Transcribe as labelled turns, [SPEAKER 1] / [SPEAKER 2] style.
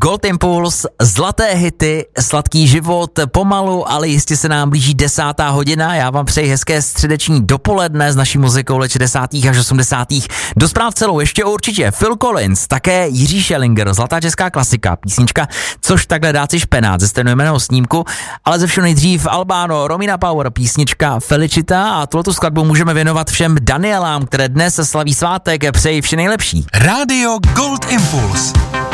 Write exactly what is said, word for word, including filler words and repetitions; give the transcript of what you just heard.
[SPEAKER 1] Gold Impuls, zlaté hity, sladký život, pomalu, ale jistě se nám blíží desátá hodina. Já vám přeji hezké středeční dopoledne s naší muzikou let šedesátých až osmdesátých. Do zpráv celou ještě určitě Phil Collins, také Jiří Schellinger, zlatá česká klasika, písnička Což takhle dát si špenát ze stejnojmenného snímku, ale ze všeho nejdřív Albano, Romina Power, písnička Felicita a tuhletu skladbu můžeme věnovat všem Danielám, které dnes slaví svátek, přeji vše nejlepší.
[SPEAKER 2] Rádio Gold Impuls.